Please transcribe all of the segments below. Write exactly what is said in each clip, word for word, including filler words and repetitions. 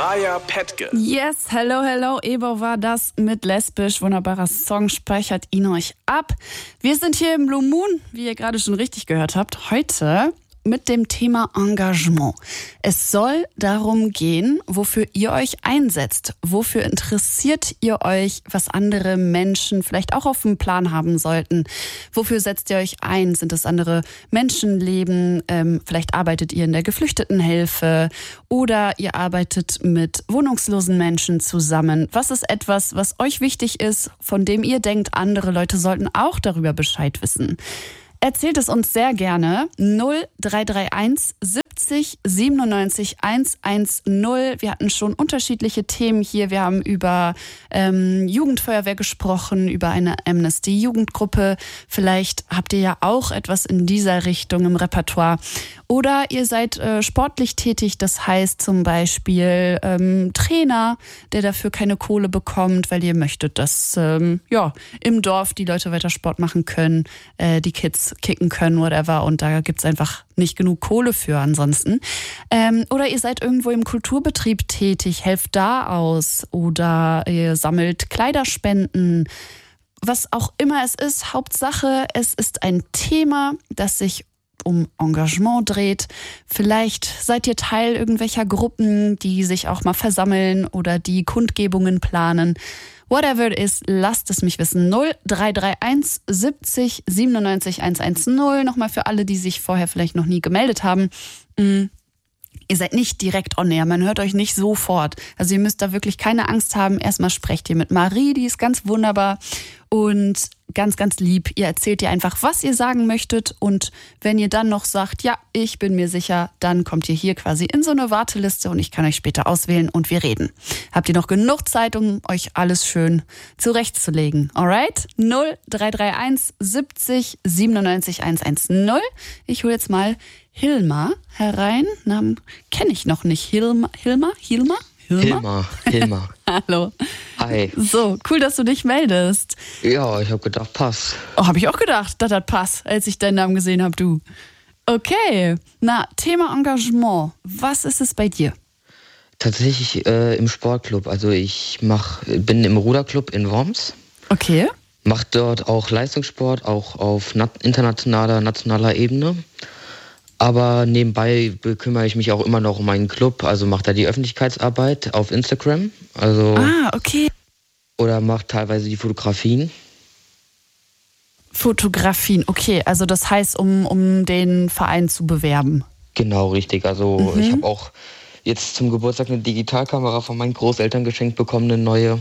Maja Petke. Yes, hello, hello. Ebo war das mit Lesbisch. Wunderbarer Song, speichert ihn euch ab. Wir sind hier im Blue Moon, wie ihr gerade schon richtig gehört habt, heute mit dem Thema Engagement. Es soll darum gehen, wofür ihr euch einsetzt. Wofür interessiert ihr euch, was andere Menschen vielleicht auch auf dem Plan haben sollten? Wofür setzt ihr euch ein? Sind es andere Menschenleben? Ähm, vielleicht arbeitet ihr in der Geflüchtetenhilfe oder ihr arbeitet mit wohnungslosen Menschen zusammen. Was ist etwas, was euch wichtig ist, von dem ihr denkt, andere Leute sollten auch darüber Bescheid wissen? Erzählt es uns sehr gerne. null drei drei eins siebzig siebenundneunzig hundertzehn. Wir hatten schon unterschiedliche Themen hier. Wir haben über ähm, Jugendfeuerwehr gesprochen, über eine Amnesty-Jugendgruppe. Vielleicht habt ihr ja auch etwas in dieser Richtung im Repertoire. Oder ihr seid äh, sportlich tätig, das heißt zum Beispiel ähm, Trainer, der dafür keine Kohle bekommt, weil ihr möchtet, dass ähm, ja, im Dorf die Leute weiter Sport machen können, äh, die Kids kicken können, whatever. Und da gibt's einfach nicht genug Kohle für ansonsten. Ähm, oder ihr seid irgendwo im Kulturbetrieb tätig, helft da aus. Oder ihr sammelt Kleiderspenden. Was auch immer es ist, Hauptsache, es ist ein Thema, das sich um Engagement dreht. Vielleicht seid ihr Teil irgendwelcher Gruppen, die sich auch mal versammeln oder die Kundgebungen planen. Whatever it is, lasst es mich wissen. null drei drei eins siebzig siebenundneunzig hundertzehn. Nochmal für alle, die sich vorher vielleicht noch nie gemeldet haben. Mhm. Ihr seid nicht direkt on air, man hört euch nicht sofort. Also ihr müsst da wirklich keine Angst haben. Erstmal sprecht ihr mit Marie, die ist ganz wunderbar und ganz, ganz lieb. Ihr erzählt ihr einfach, was ihr sagen möchtet und wenn ihr dann noch sagt, ja, ich bin mir sicher, dann kommt ihr hier quasi in so eine Warteliste und ich kann euch später auswählen und wir reden. Habt ihr noch genug Zeit, um euch alles schön zurechtzulegen? Alright? null drei drei eins siebzig siebenundneunzig hundertzehn. Ich hole jetzt mal Hilma herein. Namen kenne ich noch nicht. Hilma? Hilma? Hilma? Hilma, Hilma. Hallo. Hi. So, cool, dass du dich meldest. Ja, ich habe gedacht, pass. Oh, habe ich auch gedacht, dass das passt, als ich deinen Namen gesehen habe, du. Okay, na, Thema Engagement. Was ist es bei dir? Tatsächlich äh, im Sportclub. Also ich mach, bin im Ruderclub in Worms. Okay. Mach dort auch Leistungssport, auch auf nat- internationaler, nationaler Ebene. Aber nebenbei kümmere ich mich auch immer noch um meinen Club, also mache da die Öffentlichkeitsarbeit auf Instagram. Also ah, okay. Oder mache teilweise die Fotografien. Fotografien, okay. Also das heißt, um, um den Verein zu bewerben. Genau, richtig. Also mhm. ich habe auch jetzt zum Geburtstag eine Digitalkamera von meinen Großeltern geschenkt bekommen, eine neue.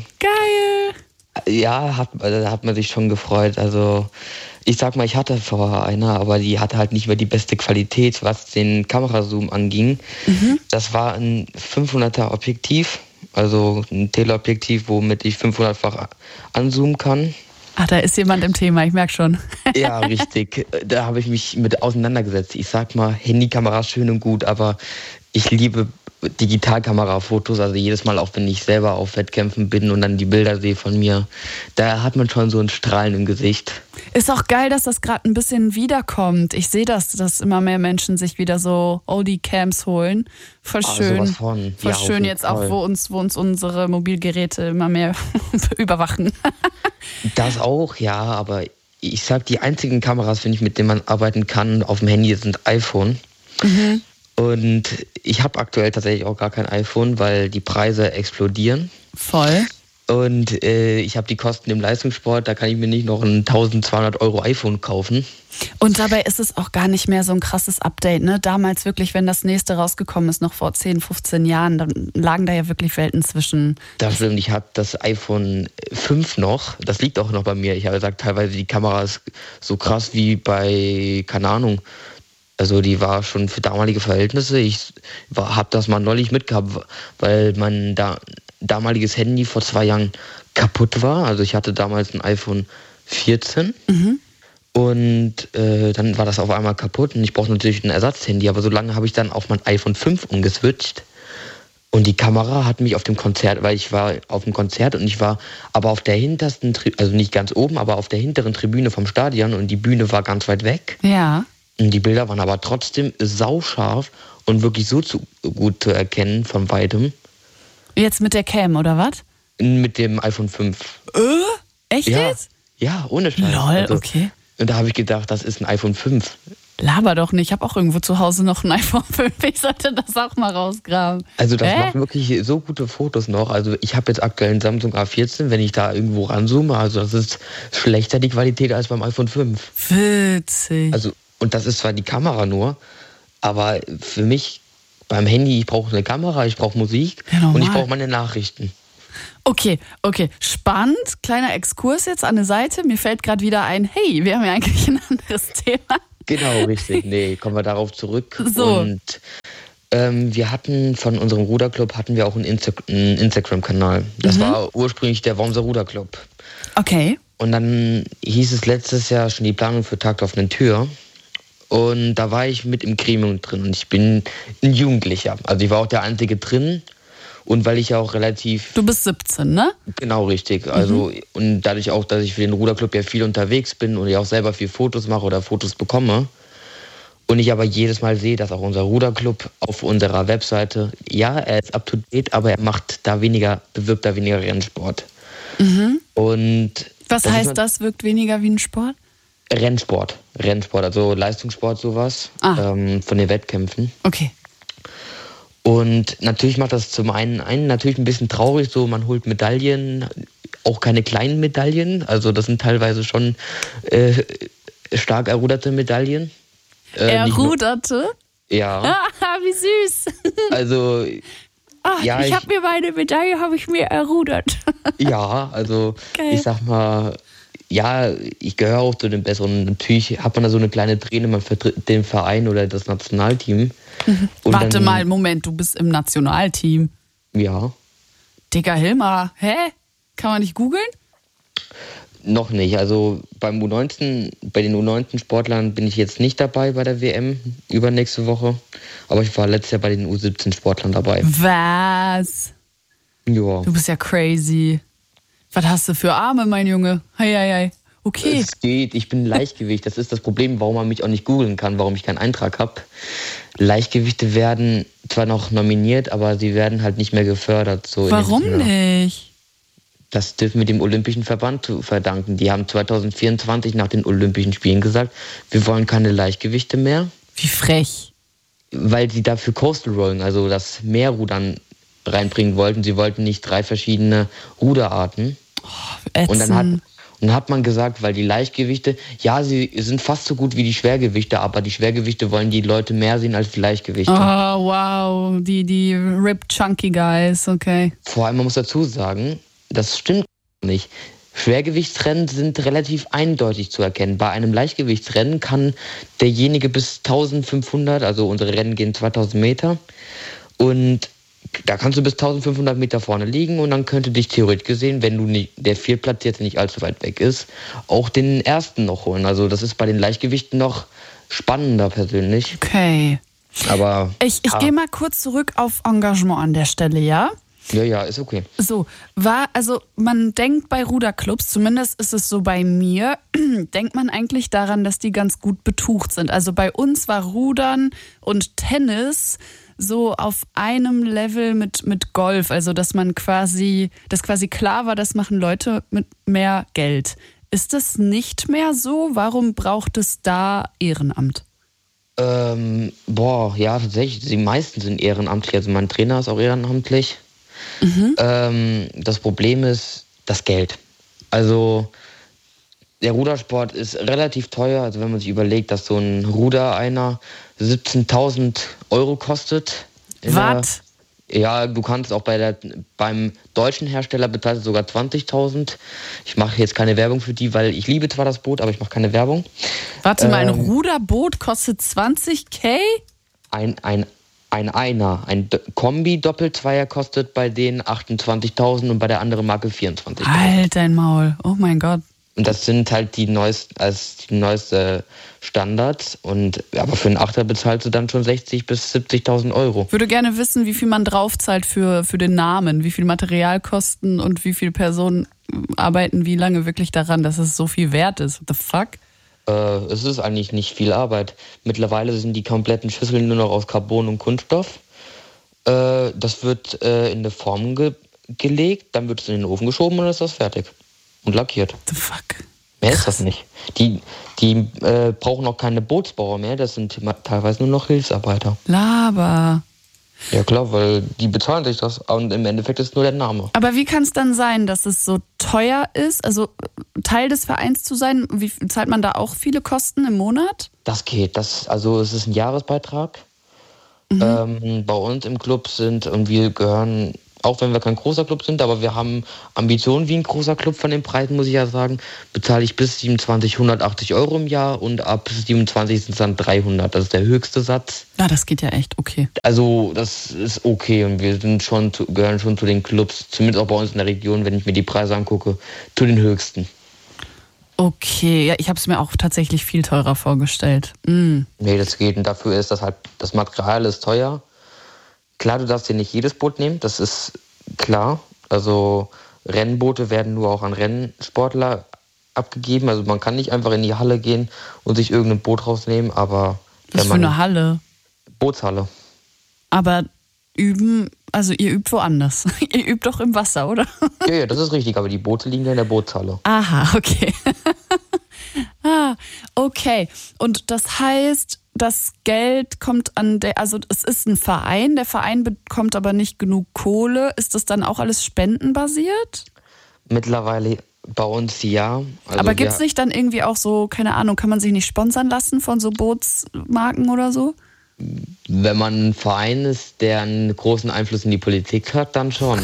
Geil! Ja, hat, da hat man sich schon gefreut. Also ich sag mal, ich hatte vorher eine, aber die hatte halt nicht mehr die beste Qualität, was den Kamerazoom anging. Mhm. Das war ein fünfhunderter Objektiv, also ein Teleobjektiv, womit ich fünfhundertfach anzoomen kann. Ach, da ist jemand im Thema, ich merke schon. Ja, richtig. Da habe ich mich mit auseinandergesetzt. Ich sag mal, Handykamera ist schön und gut, aber ich liebe Digitalkamerafotos, also jedes Mal, auch wenn ich selber auf Wettkämpfen bin und dann die Bilder sehe von mir, da hat man schon so ein Strahlen im Gesicht. Ist auch geil, dass das gerade ein bisschen wiederkommt. Ich sehe das, dass immer mehr Menschen sich wieder so Oldie-Cams holen. Voll schön. Ah, sowas von. Voll ja, schön jetzt auch, wo uns, wo uns unsere Mobilgeräte immer mehr überwachen. Das auch, ja, aber ich sag, die einzigen Kameras, finde ich, mit denen man arbeiten kann auf dem Handy, sind iPhone. Mhm. Und ich habe aktuell tatsächlich auch gar kein iPhone, weil die Preise explodieren. Voll. Und äh, ich habe die Kosten im Leistungssport, da kann ich mir nicht noch ein eintausendzweihundert Euro iPhone kaufen. Und dabei ist es auch gar nicht mehr so ein krasses Update, ne? Damals wirklich, wenn das nächste rausgekommen ist, noch vor zehn, fünfzehn Jahren, dann lagen da ja wirklich Welten zwischen. Das stimmt, ich habe das iPhone fünf noch, das liegt auch noch bei mir. Ich habe gesagt, teilweise die Kamera ist so krass wie bei, keine Ahnung, also die war schon für damalige Verhältnisse. Ich habe das mal neulich mitgehabt, weil mein da, damaliges Handy vor zwei Jahren kaputt war. Also ich hatte damals ein iPhone vierzehn mhm. und äh, dann war das auf einmal kaputt und ich brauchte natürlich ein Ersatzhandy. Aber so lange habe ich dann auf mein iPhone fünf umgeswitcht. Und die Kamera hat mich auf dem Konzert, weil ich war auf dem Konzert und ich war aber auf der hintersten, also nicht ganz oben, aber auf der hinteren Tribüne vom Stadion und die Bühne war ganz weit weg. Ja. Und die Bilder waren aber trotzdem sauscharf und wirklich so zu, gut zu erkennen von weitem. Jetzt mit der Cam, oder was? Mit dem iPhone fünf. Äh? Echt ja. jetzt? Ja, ohne Scheiß. Lol, also, okay. Und da habe ich gedacht, das ist ein iPhone fünf. Laber doch nicht, ich habe auch irgendwo zu Hause noch ein iPhone fünf. Ich sollte das auch mal rausgraben. Also das Hä? macht wirklich so gute Fotos noch. Also ich habe jetzt aktuell einen Samsung A vierzehn, wenn ich da irgendwo ranzoome, also das ist schlechter die Qualität als beim iPhone fünf. Witzig. Also, und das ist zwar die Kamera nur, aber für mich beim Handy, ich brauche eine Kamera, ich brauche Musik Ja, normal. und ich brauche meine Nachrichten. Okay, okay, spannend. Kleiner Exkurs jetzt an der Seite. Mir fällt gerade wieder ein, hey, wir haben ja eigentlich ein anderes Thema. Genau, richtig. Nee, kommen wir darauf zurück. So. Und ähm, wir hatten von unserem Ruderclub hatten wir auch einen, Insta- einen Instagram-Kanal. Das Mhm. war ursprünglich der Wormser Ruderclub. Okay. Und dann hieß es letztes Jahr schon die Planung für Tag der offenen Tür. Und da war ich mit im Gremium drin. Und ich bin ein Jugendlicher. Also ich war auch der Einzige drin. Und weil ich ja auch relativ... Du bist siebzehn, ne? Genau, richtig. Also Mhm. und dadurch auch, dass ich für den Ruderclub ja viel unterwegs bin und ich auch selber viel Fotos mache oder Fotos bekomme. Und ich aber jedes Mal sehe, dass auch unser Ruderclub auf unserer Webseite, ja, er ist up to date, aber er macht da weniger, bewirbt da weniger Rennsport. Mhm. Und Was das ist heißt man- das, wirkt weniger wie ein Sport? Rennsport. Rennsport, also Leistungssport, sowas, Ah. ähm, von den Wettkämpfen. Okay. Und natürlich macht das zum einen, einen natürlich ein bisschen traurig, so man holt Medaillen, auch keine kleinen Medaillen, also das sind teilweise schon äh, stark erruderte Medaillen. Äh, Er nicht nur- ruderte? Ja, Ah, wie süß. also Ah, Ja, ich ich- habe mir meine Medaille, habe ich mir errudert. ja, also Geil. ich sag mal, ja, ich gehöre auch zu den Besseren. Natürlich hat man da so eine kleine Träne, man vertritt den Verein oder das Nationalteam. Und Warte dann, mal, Moment, du bist im Nationalteam. Ja, Digga Hilmar, hä? Kann man nicht googeln? noch nicht. Also beim U neunzehn, bei den U neunzehn Sportlern bin ich jetzt nicht dabei bei der W M übernächste Woche. Aber ich war letztes Jahr bei den U siebzehn Sportlern dabei. Was? Ja. Du bist ja crazy. Was hast du für Arme, mein Junge? Hei, hei, hei. Okay. Es geht, ich bin Leichtgewicht. Das ist das Problem, warum man mich auch nicht googeln kann, warum ich keinen Eintrag habe. Leichtgewichte werden zwar noch nominiert, aber sie werden halt nicht mehr gefördert. So in dem Warum Sinne. nicht? Das dürfen wir dem Olympischen Verband zu verdanken. Die haben zwanzig vierundzwanzig nach den Olympischen Spielen gesagt, wir wollen keine Leichtgewichte mehr, Wie frech. weil sie dafür Coastal Rolling, also das Meerrudern, reinbringen wollten. Sie wollten nicht drei verschiedene Ruderarten. Ätzend. Und dann hat, und dann hat man gesagt, weil die Leichtgewichte, ja, sie sind fast so gut wie die Schwergewichte, aber die Schwergewichte wollen die Leute mehr sehen als die Leichtgewichte. Oh, wow. Die, die Ripped Chunky Guys, okay. Vor allem, man muss dazu sagen, das stimmt nicht. Schwergewichtsrennen sind relativ eindeutig zu erkennen. Bei einem Leichtgewichtsrennen kann derjenige bis eintausendfünfhundert, also unsere Rennen gehen zweitausend Meter, und da kannst du bis eintausendfünfhundert Meter vorne liegen und dann könnte dich theoretisch gesehen, wenn du nicht, der Viertplatzierte nicht allzu weit weg ist, auch den ersten noch holen. Also das ist bei den Leichtgewichten noch spannender persönlich. Okay. Aber Ich, ich ja, gehe mal kurz zurück auf Engagement an der Stelle, ja? ja, ja, ist okay. So, war, also man denkt bei Ruderclubs, zumindest ist es so bei mir, denkt man eigentlich daran, dass die ganz gut betucht sind. Also bei uns war Rudern und Tennis so auf einem Level mit, mit Golf. Also dass man quasi, dass quasi klar war, das machen Leute mit mehr Geld. Ist das nicht mehr so? Warum braucht es da Ehrenamt? Ähm, boah, ja, tatsächlich. Die meisten sind ehrenamtlich. Also mein Trainer ist auch ehrenamtlich. Ähm, das Problem ist das Geld. Also der Rudersport ist relativ teuer. Also wenn man sich überlegt, dass so ein Ruder einer siebzehntausend Euro kostet. in der- Was? Ja, du kannst auch bei der, beim deutschen Hersteller bezahlt sogar zwanzigtausend. Ich mache jetzt keine Werbung für die, weil ich liebe zwar das Boot, aber ich mache keine Werbung. Warte mal, ein Ähm. Ruderboot kostet zwanzig K? Ein, ein, ein Einer, ein Do- Kombi-Doppelzweier kostet bei denen achtundzwanzigtausend und bei der anderen Marke vierundzwanzigtausend. Halt dein Maul. Oh mein Gott. Und das sind halt die neuesten, also die neueste Standards. Und aber für einen Achter bezahlst du dann schon sechzigtausend bis siebzigtausend Euro. Ich würde gerne wissen, wie viel man draufzahlt für, für den Namen, wie viel Materialkosten und wie viele Personen arbeiten wie lange wirklich daran, dass es so viel wert ist. What the fuck? Äh, es ist eigentlich nicht viel Arbeit. Mittlerweile sind die kompletten Schüsseln nur noch aus Carbon und Kunststoff. Äh, das wird äh, in eine Form ge- gelegt, dann wird es in den Ofen geschoben und dann ist das fertig. Und lackiert. The fuck? Mehr ist das nicht. Die, die äh, brauchen auch keine Bootsbauer mehr, das sind teilweise nur noch Hilfsarbeiter. Laber. Ja klar, weil die bezahlen sich das und im Endeffekt ist nur der Name. Aber wie kann es dann sein, dass es so teuer ist, also Teil des Vereins zu sein? Wie zahlt man da auch viele Kosten im Monat? Das geht. Das, also es ist ein Jahresbeitrag. Mhm. Ähm, bei uns im Club sind, und wir gehören, auch wenn wir kein großer Club sind, aber wir haben Ambitionen wie ein großer Club von den Preisen, muss ich ja sagen, bezahle ich bis siebenundzwanzig hundertachtzig Euro im Jahr und ab siebenundzwanzig sind es dann dreihundert. Das ist der höchste Satz. Na, das geht ja echt, okay. Also das ist okay und wir sind schon zu, gehören schon zu den Clubs, zumindest auch bei uns in der Region, wenn ich mir die Preise angucke, zu den höchsten. Okay, ja, ich habe es mir auch tatsächlich viel teurer vorgestellt. Mm. Nee, das geht und dafür ist das halt, das Material ist teuer. Klar, du darfst dir nicht jedes Boot nehmen, das ist klar. Also Rennboote werden nur auch an Rennsportler abgegeben. Also man kann nicht einfach in die Halle gehen und sich irgendein Boot rausnehmen, aber... Was für eine Halle? Bootshalle. Aber üben, also ihr übt woanders. Ihr übt doch im Wasser, oder? Ja, ja, das ist richtig, aber die Boote liegen ja in der Bootshalle. Aha, okay. ah, okay. Und das heißt... Das Geld kommt an der, also es ist ein Verein, der Verein bekommt aber nicht genug Kohle. Ist das dann auch alles spendenbasiert? Mittlerweile bei uns ja. Also aber gibt es nicht dann irgendwie auch so, keine Ahnung, kann man sich nicht sponsern lassen von so Bootsmarken oder so? Wenn man ein Verein ist, der einen großen Einfluss in die Politik hat, dann schon.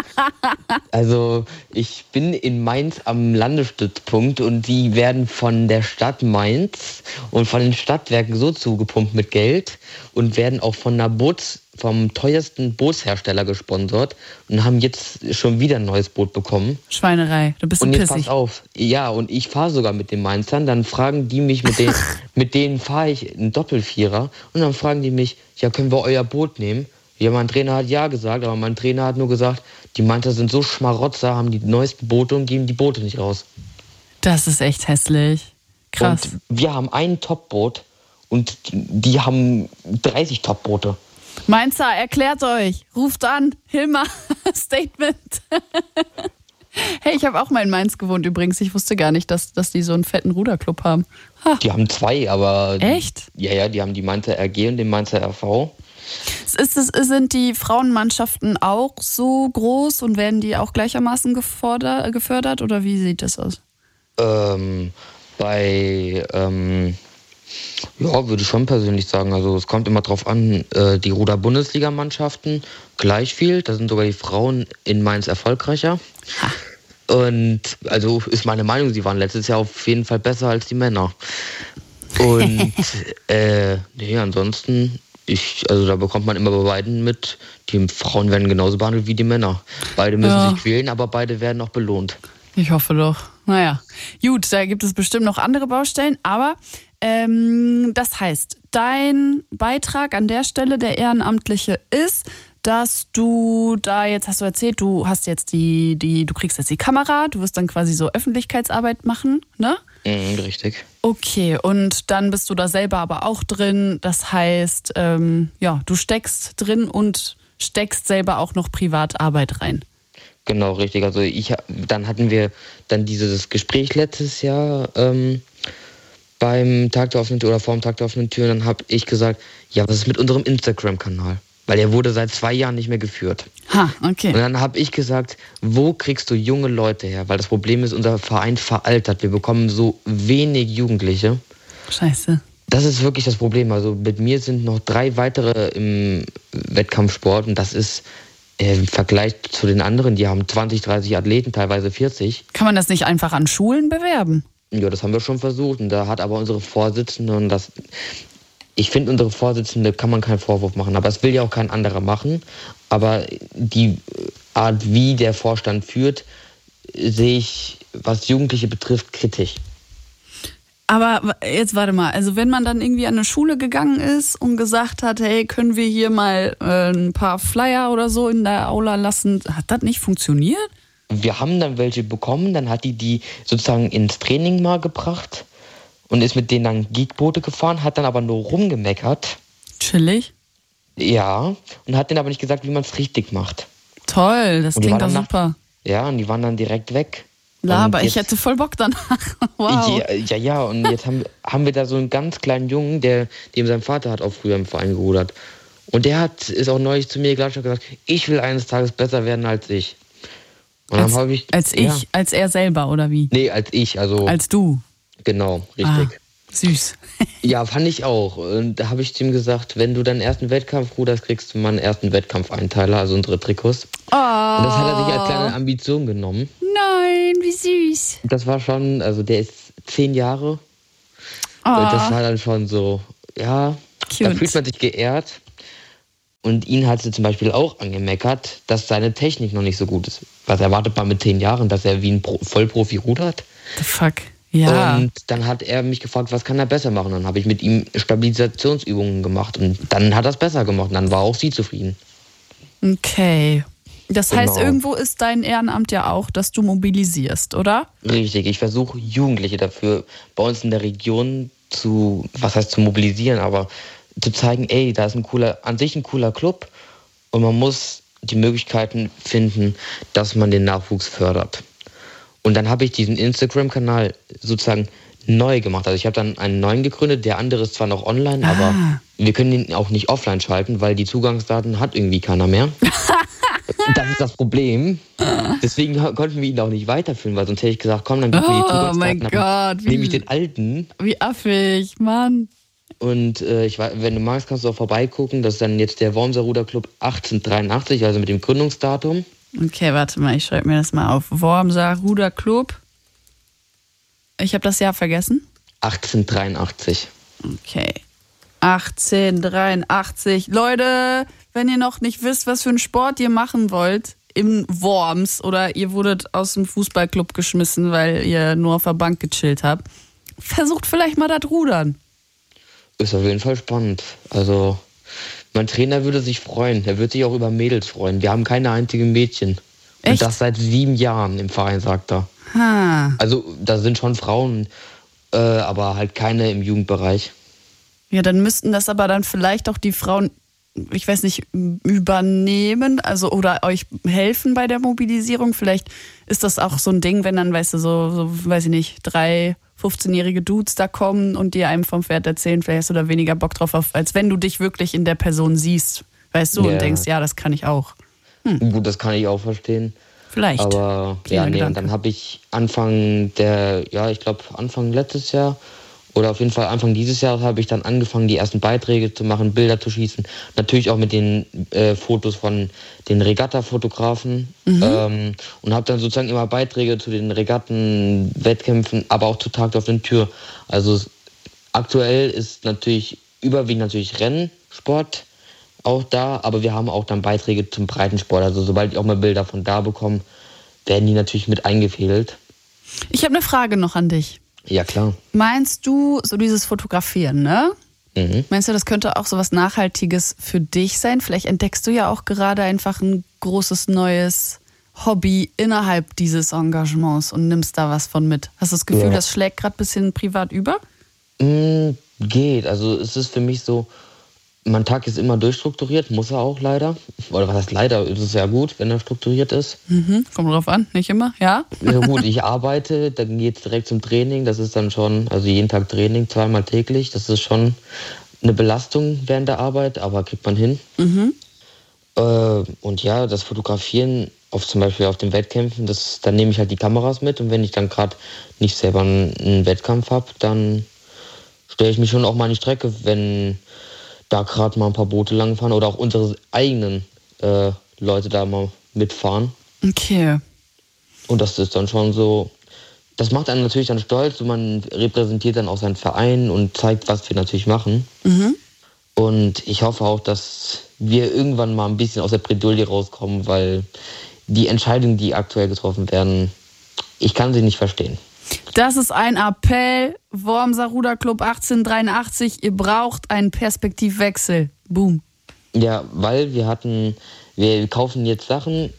Also ich bin in Mainz am Landesstützpunkt und die werden von der Stadt Mainz und von den Stadtwerken so zugepumpt mit Geld und werden auch von einer Boots, vom teuersten Bootshersteller gesponsert und haben jetzt schon wieder ein neues Boot bekommen. Schweinerei, du bist so und jetzt pissig. pass auf, ja, und ich fahre sogar mit den Mainzern, dann fragen die mich, mit denen, mit denen fahre ich einen Doppelvierer und dann fragen die mich, ja, können wir euer Boot nehmen? Ja, mein Trainer hat ja gesagt, aber mein Trainer hat nur gesagt, die Mainzer sind so Schmarotzer, haben die neuesten Boote und geben die Boote nicht raus. Das ist echt hässlich. Krass. Und wir haben ein Topboot und die haben dreißig Topboote. Mainzer, erklärt euch. Ruft an. Hilmar, Statement. Hey, ich habe auch mal in Mainz gewohnt übrigens. Ich wusste gar nicht, dass, dass die so einen fetten Ruderclub haben. Ha. Die haben zwei, aber... Echt? Ja, ja, die haben die Mainzer R G und den Mainzer R V. Ist es, sind die Frauenmannschaften auch so groß und werden die auch gleichermaßen gefordert, gefördert oder wie sieht das aus? Ähm, bei... Ähm Ja, würde ich schon persönlich sagen. Also es kommt immer drauf an, äh, die Ruder-Bundesligamannschaften gleich viel. Da sind sogar die Frauen in Mainz erfolgreicher. Ha. Und also ist meine Meinung, sie waren letztes Jahr auf jeden Fall besser als die Männer. Und äh, nee, ansonsten, ich, also da bekommt man immer bei beiden mit, die Frauen werden genauso behandelt wie die Männer. Beide müssen ja. sich quälen, aber beide werden auch belohnt. Ich hoffe doch. Naja, gut, da gibt es bestimmt noch andere Baustellen, aber ähm, das heißt, dein Beitrag an der Stelle, der ehrenamtliche, ist, dass du da jetzt, hast du erzählt, du hast jetzt die, die, du kriegst jetzt die Kamera, du wirst dann quasi so Öffentlichkeitsarbeit machen, ne? Mhm, richtig. Okay, und dann bist du da selber aber auch drin, das heißt, ähm, ja, du steckst drin und steckst selber auch noch Privatarbeit rein. Genau, richtig. Also ich, dann hatten wir dann dieses Gespräch letztes Jahr ähm, beim Tag der offenen Tür oder vor dem Tag der offenen Tür. Und dann habe ich gesagt, ja, was ist mit unserem Instagram-Kanal? Weil der wurde seit zwei Jahren nicht mehr geführt. Ha, okay. Und dann habe ich gesagt, wo kriegst du junge Leute her? Weil das Problem ist, unser Verein veraltert. Wir bekommen so wenig Jugendliche. Scheiße. Das ist wirklich das Problem. Also mit mir sind noch drei weitere im Wettkampfsport und das ist im Vergleich zu den anderen, die haben zwanzig, dreißig Athleten, teilweise vierzig. Kann man das nicht einfach an Schulen bewerben? Ja, das haben wir schon versucht. Und da hat aber unsere Vorsitzende, und das, ich finde, unsere Vorsitzende kann man keinen Vorwurf machen, aber es will ja auch kein anderer machen. Aber die Art, wie der Vorstand führt, sehe ich, was Jugendliche betrifft, kritisch. Aber jetzt warte mal, also wenn man dann irgendwie an eine Schule gegangen ist und gesagt hat, hey, können wir hier mal äh, ein paar Flyer oder so in der Aula lassen, hat das nicht funktioniert? Wir haben dann welche bekommen, dann hat die die sozusagen ins Training mal gebracht und ist mit denen dann Geekboote gefahren, hat dann aber nur rumgemeckert. Chillig. Ja, und hat denen aber nicht gesagt, wie man es richtig macht. Toll, das Und die klingt doch waren super. Nach, ja, und die waren dann direkt weg. Laber, Und ich jetzt- hätte voll Bock danach. Wow. Ja, ja, ja, und jetzt haben, haben wir da so einen ganz kleinen Jungen, der, dem sein Vater hat auch früher im Verein gerudert. Und der hat, ist auch neulich zu mir gleich gesagt, ich will eines Tages besser werden als ich. Und Als, dann habe ich. als ich, Ja, als er selber, oder wie? nee, als ich, also. Als du. genau, Ah, richtig. süß. Ja, fand ich auch. Und da habe ich zu ihm gesagt, wenn du deinen ersten Wettkampf ruderst, kriegst du mal einen ersten Wettkampfeinteiler, also unsere Trikots. Oh, Und das hat er sich als kleine Ambition genommen. nein, wie süß. Das war schon, also der ist zehn Jahre. Oh, Und das war dann schon so, ja, da cute. fühlt man sich geehrt. Und ihn hat sie zum Beispiel auch angemeckert, dass seine Technik noch nicht so gut ist. Was erwartet man mit zehn Jahren, dass er wie ein Pro- Vollprofi rudert? The fuck. Ja. Und dann hat er mich gefragt, was kann er besser machen? Dann habe ich mit ihm Stabilisationsübungen gemacht und dann hat er es besser gemacht. Und dann war auch sie zufrieden. Okay. Das heißt, Genau. irgendwo ist dein Ehrenamt ja auch, dass du mobilisierst, oder? Richtig, ich versuche Jugendliche dafür bei uns in der Region zu, was heißt zu mobilisieren, aber zu zeigen, ey, da ist ein cooler, an sich ein cooler Club und man muss die Möglichkeiten finden, dass man den Nachwuchs fördert. Und dann habe ich diesen Instagram-Kanal sozusagen neu gemacht. Also ich habe dann einen neuen gegründet, der andere ist zwar noch online, Ah. aber wir können ihn auch nicht offline schalten, weil die Zugangsdaten hat irgendwie keiner mehr. Das ist das Problem. Deswegen konnten wir ihn auch nicht weiterführen, weil sonst hätte ich gesagt, komm, dann gib mir die Oh Zugangsdaten. mein dann Gott, nehme ich wie, den alten. wie affig, Mann. Und äh, ich, wei- wenn du magst, kannst du auch vorbeigucken. Das ist dann jetzt der Wormser Ruderclub achtzehnhundertdreiundachtzig, also mit dem Gründungsdatum. Okay, warte mal, ich schreibe mir das mal auf. Wormser Ruderclub. Ich habe das Jahr vergessen. achtzehnhundertdreiundachtzig. Okay. achtzehnhundertdreiundachtzig. Leute, wenn ihr noch nicht wisst, was für einen Sport ihr machen wollt, im Worms oder ihr wurdet aus dem Fußballclub geschmissen, weil ihr nur auf der Bank gechillt habt, versucht vielleicht mal das Rudern. Ist auf jeden Fall spannend. Also, mein Trainer würde sich freuen. Er würde sich auch über Mädels freuen. Wir haben keine einzigen Mädchen. Echt? Und das seit sieben Jahren im Verein, sagt er. Ha. Also, da sind schon Frauen, äh, aber halt keine im Jugendbereich. Ja, dann müssten das aber dann vielleicht auch die Frauen, ich weiß nicht, übernehmen, also oder euch helfen bei der Mobilisierung. Vielleicht ist das auch so ein Ding, wenn dann, weißt du, so, so weiß ich nicht, drei fünfzehnjährige Dudes da kommen und dir einem vom Pferd erzählen, vielleicht hast du da weniger Bock drauf, auf, als wenn du dich wirklich in der Person siehst, weißt du, Ja. und denkst, ja, das kann ich auch. Gut, das kann ich auch verstehen. Vielleicht. Aber Kleiner ja, nee, Gedanke. und dann habe ich Anfang der, ja, ich glaube Anfang letztes Jahr oder auf jeden Fall Anfang dieses Jahres habe ich dann angefangen, die ersten Beiträge zu machen, Bilder zu schießen. Natürlich auch mit den äh, Fotos von den Regatta-Fotografen. Ähm, und habe dann sozusagen immer Beiträge zu den Regatten, Wettkämpfen, aber auch zu Tag auf den Tür. Also es, aktuell ist natürlich überwiegend natürlich Rennsport auch da, aber wir haben auch dann Beiträge zum Breitensport. Also sobald ich auch mal Bilder von da bekomme, werden die natürlich mit eingefädelt. Ich habe eine Frage noch an dich. Ja, klar. Meinst du, so dieses Fotografieren, ne? Mhm. Meinst du, das könnte auch so was Nachhaltiges für dich sein? Vielleicht entdeckst du ja auch gerade einfach ein großes neues Hobby innerhalb dieses Engagements und nimmst da was von mit. Hast du das Gefühl, Ja. das schlägt gerade ein bisschen privat über? Mm, geht. Also es ist für mich so, mein Tag ist immer durchstrukturiert, muss er auch leider. Oder was heißt leider, ist es ja gut, wenn er strukturiert ist. Mhm, kommt drauf an, nicht immer, ja? Ja, gut, ich arbeite, dann geht es direkt zum Training. Das ist dann schon, also jeden Tag Training, zweimal täglich. Das ist schon eine Belastung während der Arbeit, aber kriegt man hin. Mhm. Äh, und ja, das Fotografieren, auf, zum Beispiel auf den Wettkämpfen, das, dann nehme ich halt die Kameras mit. Und wenn ich dann gerade nicht selber einen, einen Wettkampf habe, dann stelle ich mich schon auch mal an die Strecke, wenn da gerade mal ein paar Boote langfahren oder auch unsere eigenen äh, Leute da mal mitfahren. Okay. Und das ist dann schon so, das macht einen natürlich dann stolz und man repräsentiert dann auch seinen Verein und zeigt, was wir natürlich machen. Mhm. Und ich hoffe auch, dass wir irgendwann mal ein bisschen aus der Bredouille rauskommen, weil die Entscheidungen, die aktuell getroffen werden, ich kann sie nicht verstehen. Das ist ein Appell. Wormser Ruderclub achtzehnhundertdreiundachtzig. Ihr braucht einen Perspektivwechsel. Boom. Ja, weil wir hatten, wir kaufen jetzt Sachen.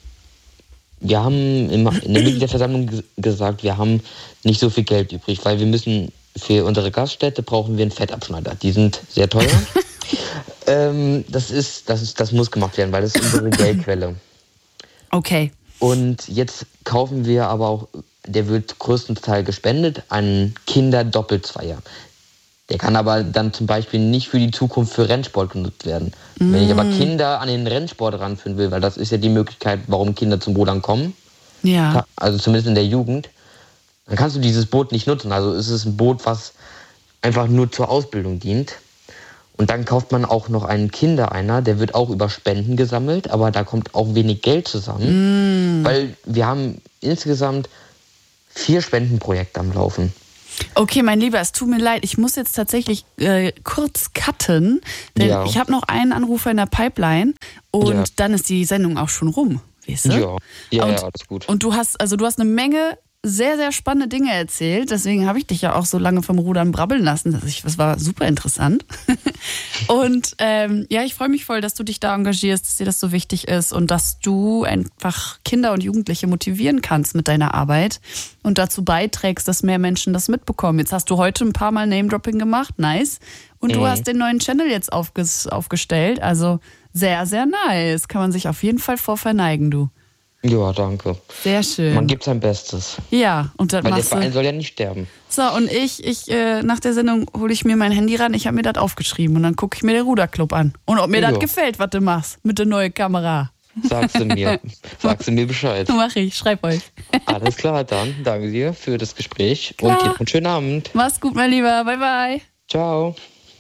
Wir haben in der Mitgliederversammlung g- gesagt, wir haben nicht so viel Geld übrig, weil wir müssen für unsere Gaststätte brauchen wir einen Fettabschneider. Die sind sehr teuer. Ähm, das ist, das ist, das muss gemacht werden, weil das ist unsere Geldquelle. Okay. Und jetzt kaufen wir aber auch, der wird größtenteils gespendet an Kinder-Doppelzweier. Der kann aber dann zum Beispiel nicht für die Zukunft für Rennsport genutzt werden. Mm. Wenn ich aber Kinder an den Rennsport ranführen will, weil das ist ja die Möglichkeit, warum Kinder zum Rudern kommen, ja. also zumindest in der Jugend, dann kannst du dieses Boot nicht nutzen. Also es ist ein Boot, was einfach nur zur Ausbildung dient. Und dann kauft man auch noch einen Kindereiner, der wird auch über Spenden gesammelt, aber da kommt auch wenig Geld zusammen, mm. weil wir haben insgesamt vier Spendenprojekte am Laufen. Okay, mein Lieber, es tut mir leid, ich muss jetzt tatsächlich äh, kurz cutten, denn ja. ich habe noch einen Anrufer in der Pipeline und ja. dann ist die Sendung auch schon rum, weißt du? Ja, ja, und, ja, alles gut. Und du hast, also du hast eine Menge sehr, sehr spannende Dinge erzählt. Deswegen habe ich dich ja auch so lange vom Rudern brabbeln lassen. Das, ich, das war super interessant. Und ähm, ja, ich freue mich voll, dass du dich da engagierst, dass dir das so wichtig ist und dass du einfach Kinder und Jugendliche motivieren kannst mit deiner Arbeit und dazu beiträgst, dass mehr Menschen das mitbekommen. Jetzt hast du heute ein paar Mal Name-Dropping gemacht. Nice. Und mhm. du hast den neuen Channel jetzt aufges- aufgestellt. Also sehr, sehr nice. Kann man sich auf jeden Fall vorverneigen, du. Ja, danke. Sehr schön. Man gibt sein Bestes. Ja, und dann Weil der machst du... Verein soll ja nicht sterben. So, und ich, ich äh, nach der Sendung hole ich mir mein Handy ran, ich habe mir das aufgeschrieben und dann gucke ich mir den Ruderclub an. Und ob mir das gefällt, was du machst mit der neuen Kamera. Sagst du mir. Sagst du mir Bescheid. Mach ich, schreib euch. Alles klar, dann danke dir für das Gespräch klar. und dir einen schönen Abend. Mach's gut, mein Lieber. Bye, bye. Ciao.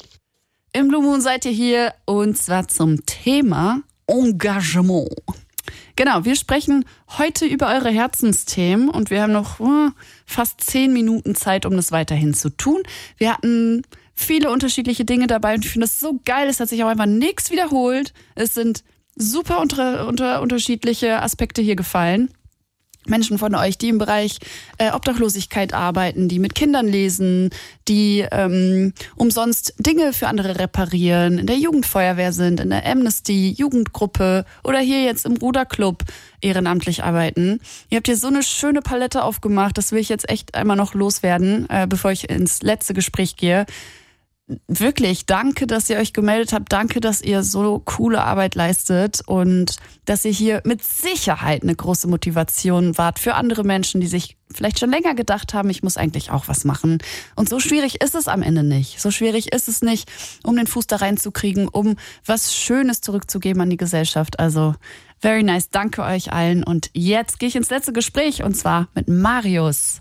Im Blue Moon seid ihr hier und zwar zum Thema Engagement. Genau, wir sprechen heute über eure Herzensthemen und wir haben noch oh, fast zehn Minuten Zeit, um das weiterhin zu tun. Wir hatten viele unterschiedliche Dinge dabei und ich finde es so geil, es hat sich auch einfach nichts wiederholt. Es sind super unter, unter, unterschiedliche Aspekte hier gefallen. Menschen von euch, die im Bereich äh, Obdachlosigkeit arbeiten, die mit Kindern lesen, die ähm, umsonst Dinge für andere reparieren, in der Jugendfeuerwehr sind, in der Amnesty, Jugendgruppe oder hier jetzt im Ruderclub ehrenamtlich arbeiten. Ihr habt hier so eine schöne Palette aufgemacht, das will ich jetzt echt einmal noch loswerden, äh, bevor ich ins letzte Gespräch gehe. Wirklich, danke, dass ihr euch gemeldet habt. Danke, dass ihr so coole Arbeit leistet und dass ihr hier mit Sicherheit eine große Motivation wart für andere Menschen, die sich vielleicht schon länger gedacht haben, ich muss eigentlich auch was machen. Und so schwierig ist es am Ende nicht. So schwierig ist es nicht, um den Fuß da reinzukriegen, um was Schönes zurückzugeben an die Gesellschaft. Also very nice. Danke euch allen. Und jetzt gehe ich ins letzte Gespräch und zwar mit Marius.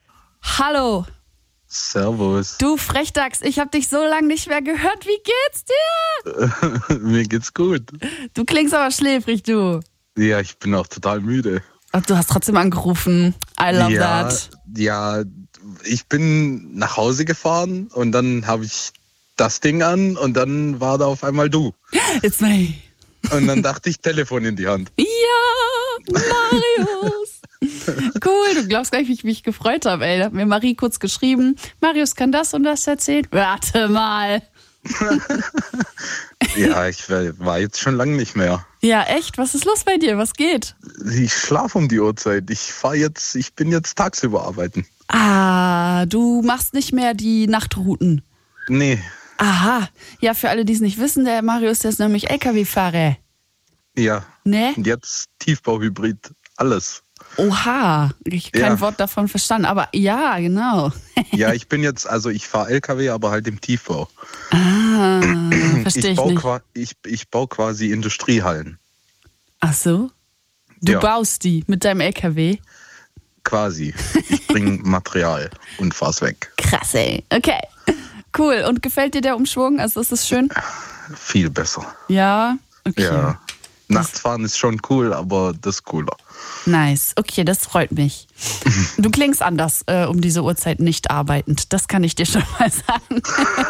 Hallo. Servus. Du Frechdachs, ich habe dich so lange nicht mehr gehört. Wie geht's dir? Mir geht's gut. Du klingst aber schläfrig, du. Ja, ich bin auch total müde. Ach, du hast trotzdem angerufen. I love ja, that. Ja, ich bin nach Hause gefahren und dann habe ich das Ding an und dann war da auf einmal du. It's me. Und dann dachte ich, Telefon in die Hand. Ja, Marius. Cool, du glaubst gar nicht, wie ich mich gefreut habe. Ey, da hat mir Marie kurz geschrieben, Marius kann das und das erzählen. Warte mal. Ja, ich war jetzt schon lange nicht mehr. Ja, echt? Was ist los bei dir? Was geht? Ich schlafe um die Uhrzeit. Ich fahr jetzt, ich bin jetzt tagsüber arbeiten. Ah, du machst nicht mehr die Nachtrouten. Nee. Aha. Ja, für alle, die es nicht wissen, der Marius, der ist nämlich L K W-Fahrer. Ja. Ne? Und jetzt Tiefbauhybrid. Alles. Oha, ich kein ja. Wort davon verstanden, aber ja, genau. Ja, ich bin jetzt, also ich fahre L K W, aber halt im Tiefbau. Ah, verstehe ich, ich nicht. Qua- ich, ich baue quasi Industriehallen. Ach so? Du ja. baust die mit deinem L K W? Quasi. Ich bringe Material und fahr's weg. Krass, ey. Okay, cool. Und gefällt dir der Umschwung? Also ist es schön? Viel besser. Ja? Okay. Ja. Nachts fahren ist schon cool, aber das ist cooler. Nice. Okay, das freut mich. Du klingst anders äh, um diese Uhrzeit nicht arbeitend. Das kann ich dir schon mal sagen.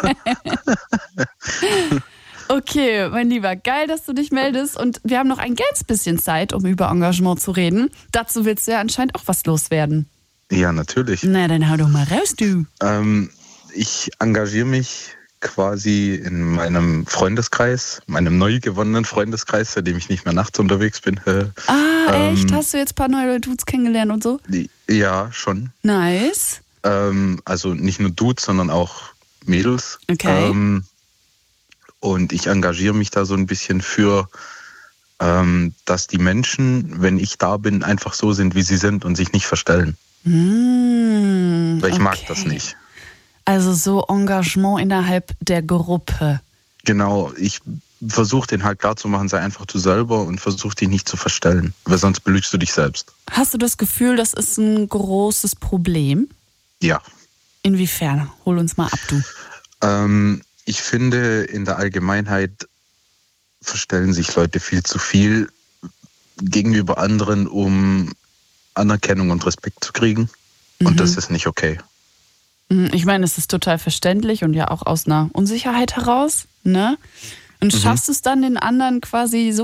Okay, mein Lieber, geil, dass du dich meldest. Und wir haben noch ein ganz bisschen Zeit, um über Engagement zu reden. Dazu willst du ja anscheinend auch was loswerden. Ja, natürlich. Na, dann hau doch mal raus, du. Ähm, ich engagiere mich quasi in meinem Freundeskreis, meinem neu gewonnenen Freundeskreis, seitdem ich nicht mehr nachts unterwegs bin. Ah, ähm, echt? Hast du jetzt ein paar neue Dudes kennengelernt und so? Ja, schon. Nice. Ähm, also nicht nur Dudes, sondern auch Mädels. Okay. Ähm, Und ich engagiere mich da so ein bisschen für, ähm, dass die Menschen, wenn ich da bin, einfach so sind, wie sie sind und sich nicht verstellen. Mm, Weil ich okay. mag das nicht. Also so Engagement innerhalb der Gruppe. Genau, ich versuche den halt klarzumachen, sei einfach du selber und versuch dich nicht zu verstellen, weil sonst belügst du dich selbst. Hast du das Gefühl, das ist ein großes Problem? Ja. Inwiefern? Hol uns mal ab, du. Ähm, ich finde, in der Allgemeinheit verstellen sich Leute viel zu viel gegenüber anderen, um Anerkennung und Respekt zu kriegen. Und mhm. das ist nicht okay. Ich meine, es ist total verständlich und ja auch aus einer Unsicherheit heraus, ne? Und schaffst mhm. es dann, den anderen quasi so